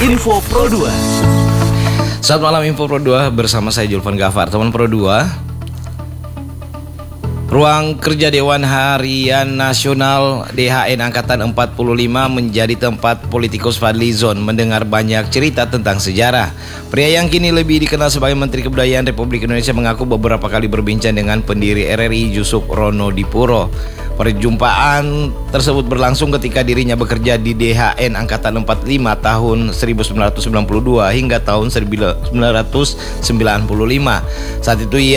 Info Pro 2. Selamat malam Info Pro 2 bersama saya Julvan Gafar. Teman Pro 2, Ruang Kerja Dewan Harian Nasional DHN Angkatan 45 menjadi tempat politikus Fadlizon mendengar banyak cerita tentang sejarah. Pria yang kini lebih dikenal sebagai Menteri Kebudayaan Republik Indonesia mengaku beberapa kali berbincang dengan pendiri RRI Yusuf Rono Dipuro. Perjumpaan tersebut berlangsung ketika dirinya bekerja di DHN Angkatan 45 tahun 1992 hingga tahun 1995. Saat itu ia